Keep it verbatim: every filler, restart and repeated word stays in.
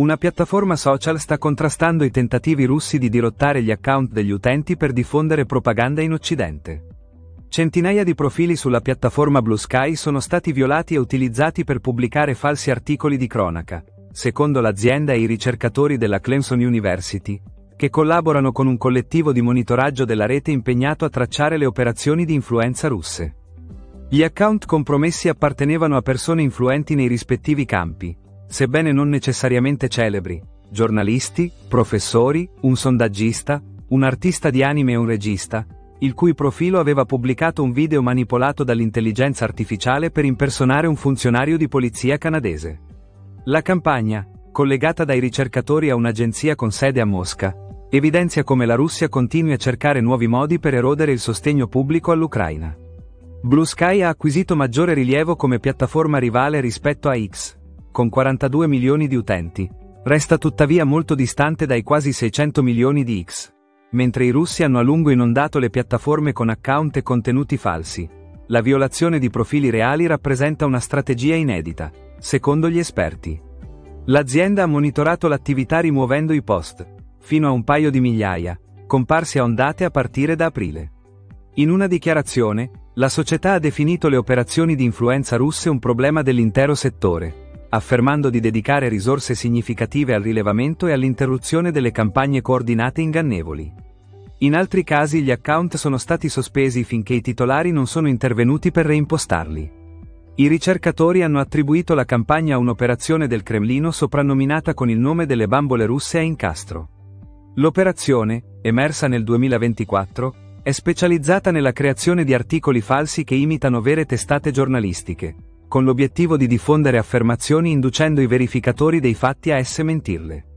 Una piattaforma social sta contrastando i tentativi russi di dirottare gli account degli utenti per diffondere propaganda in Occidente. Centinaia di profili sulla piattaforma Blue Sky sono stati violati e utilizzati per pubblicare falsi articoli di cronaca, secondo l'azienda e i ricercatori della Clemson University, che collaborano con un collettivo di monitoraggio della rete impegnato a tracciare le operazioni di influenza russe. Gli account compromessi appartenevano a persone influenti nei rispettivi campi, sebbene non necessariamente celebri: giornalisti, professori, un sondaggista, un artista di anime e un regista, il cui profilo aveva pubblicato un video manipolato dall'intelligenza artificiale per impersonare un funzionario di polizia canadese. La campagna, collegata dai ricercatori a un'agenzia con sede a Mosca, evidenzia come la Russia continui a cercare nuovi modi per erodere il sostegno pubblico all'Ucraina. Blue Sky ha acquisito maggiore rilievo come piattaforma rivale rispetto a X, con quarantadue milioni di utenti. Resta tuttavia molto distante dai quasi seicento milioni di X. Mentre i russi hanno a lungo inondato le piattaforme con account e contenuti falsi, la violazione di profili reali rappresenta una strategia inedita, secondo gli esperti. L'azienda ha monitorato l'attività rimuovendo i post, fino a un paio di migliaia, comparsi a ondate a partire da aprile. In una dichiarazione, la società ha definito le operazioni di influenza russe un problema dell'intero settore, affermando di dedicare risorse significative al rilevamento e all'interruzione delle campagne coordinate ingannevoli. In altri casi gli account sono stati sospesi finché i titolari non sono intervenuti per reimpostarli. I ricercatori hanno attribuito la campagna a un'operazione del Cremlino soprannominata con il nome delle bambole russe a incastro. L'operazione, emersa nel duemilaventiquattro, è specializzata nella creazione di articoli falsi che imitano vere testate giornalistiche, con l'obiettivo di diffondere affermazioni inducendo i verificatori dei fatti a esse mentirle.